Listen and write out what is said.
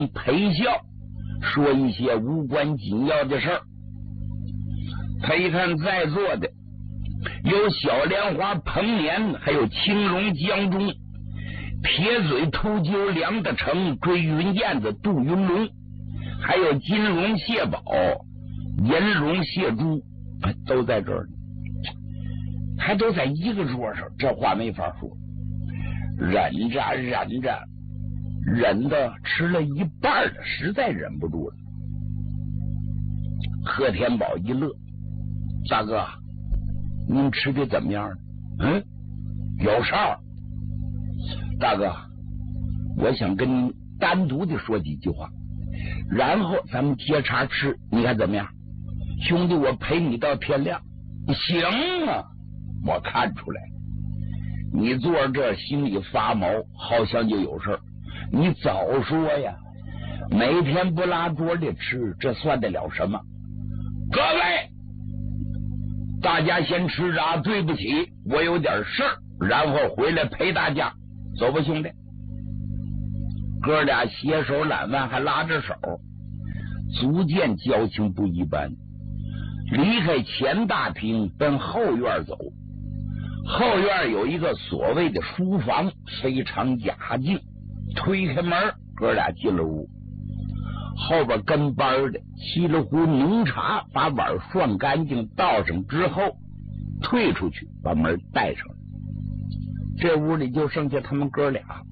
陪笑，说一些无关紧要的事儿。他一看在座的有小莲花彭年，还有青龙江中、铁嘴秃鹫梁德成、追云燕子杜云龙，还有金龙谢宝、银龙谢珠，都在这儿，还都在一个桌上。这话没法说，忍着忍着，忍的吃了一半了，实在忍不住了。贺天宝一乐：“大哥，您吃的怎么样？有事儿？大哥，我想跟您单独的说几句话，然后咱们接茬吃，你看怎么样？兄弟，我陪你到天亮。”“行啊，我看出来你坐这心里发毛，好像就有事儿，你早说呀！每天不拉桌里吃，这算得了什么？各位，大家先吃着啊！对不起，我有点事儿，然后回来陪大家。走吧，兄弟。”哥俩携手揽腕，还拉着手，足见交情不一般。离开前大厅，奔后院走。后院有一个所谓的书房，非常雅静。推开门，哥俩进了屋。后边跟班的沏了壶浓茶，把碗涮干净，倒上之后退出去，把门带上。这屋里就剩下他们哥俩。